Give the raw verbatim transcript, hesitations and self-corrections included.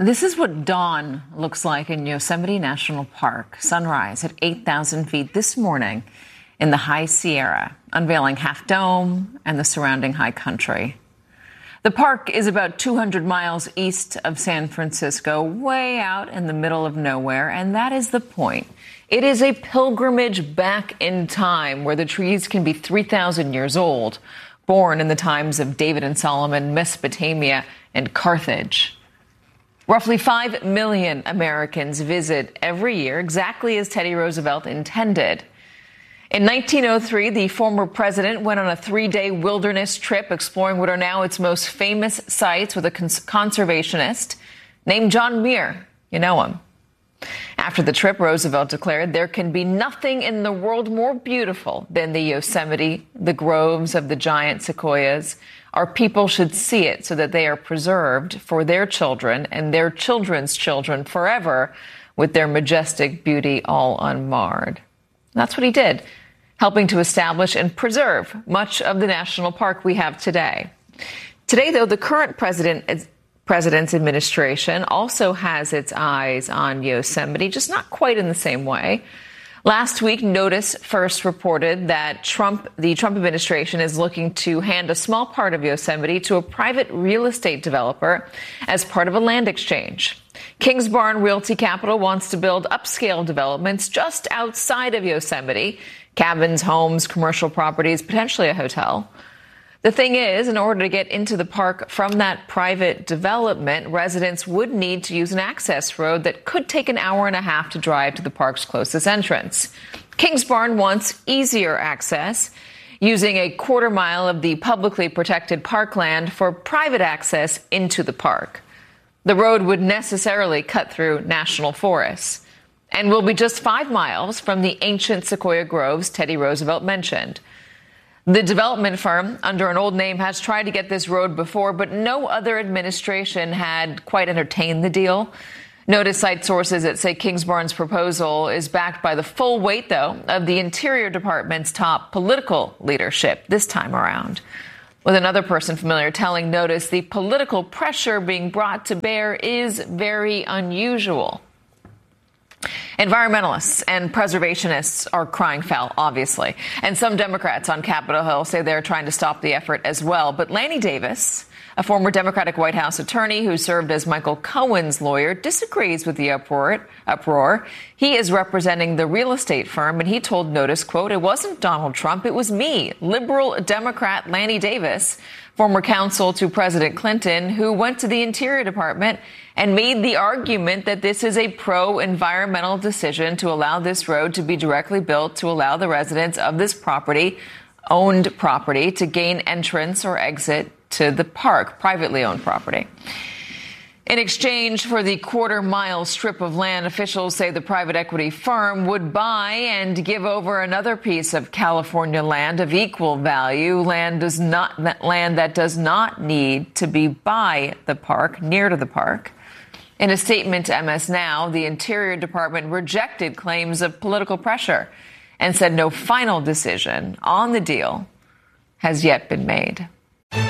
This is what dawn looks like in Yosemite National Park. Sunrise at eight thousand feet this morning in the High Sierra, unveiling Half Dome and the surrounding high country. The park is about two hundred miles east of San Francisco, way out in the middle of nowhere, and that is the point. It is a pilgrimage back in time where the trees can be three thousand years old, born in the times of David and Solomon, Mesopotamia, and Carthage. Roughly five million Americans visit every year, exactly as Teddy Roosevelt intended. In nineteen oh three, the former president went on a three-day wilderness trip exploring what are now its most famous sites with a cons- conservationist named John Muir. You know him. After the trip, Roosevelt declared there can be nothing in the world more beautiful than the Yosemite, the groves of the giant sequoias. Our people should see it so that they are preserved for their children and their children's children forever with their majestic beauty all unmarred. That's what he did, helping to establish and preserve much of the national park we have today. Today, though, the current president, president's administration also has its eyes on Yosemite, just not quite in the same way. Last week, Notice first reported that Trump, the Trump administration is looking to hand a small part of Yosemite to a private real estate developer as part of a land exchange. Kingsbarn Realty Capital wants to build upscale developments just outside of Yosemite, cabins, homes, commercial properties, potentially a hotel. The thing is, in order to get into the park from that private development, residents would need to use an access road that could take an hour and a half to drive to the park's closest entrance. Kingsbarn wants easier access, using a quarter mile of the publicly protected parkland for private access into the park. The road would necessarily cut through national forests and will be just five miles from the ancient sequoia groves Teddy Roosevelt mentioned. The development firm, under an old name, has tried to get this road before, but no other administration had quite entertained the deal. Notice cite sources that say Kingsbarn's proposal is backed by the full weight, though, of the Interior Department's top political leadership this time around. With another person familiar telling Notice the political pressure being brought to bear is very unusual. Environmentalists and preservationists are crying foul, obviously. And some Democrats on Capitol Hill say they're trying to stop the effort as well. But Lanny Davis, a former Democratic White House attorney who served as Michael Cohen's lawyer, disagrees with the uproar. uproar. He is representing the real estate firm, and he told Notice, quote, "It wasn't Donald Trump, it was me, liberal Democrat Lanny Davis, former counsel to President Clinton, who went to the Interior Department and made the argument that this is a pro-environmental decision to allow this road to be directly built to allow the residents of this property, owned property, to gain entrance or exit to the park, privately owned property." In exchange for the quarter-mile strip of land, officials say the private equity firm would buy and give over another piece of California land of equal value, land does not land that does not need to be by the park, near to the park. In a statement to M S Now, the Interior Department rejected claims of political pressure and said no final decision on the deal has yet been made.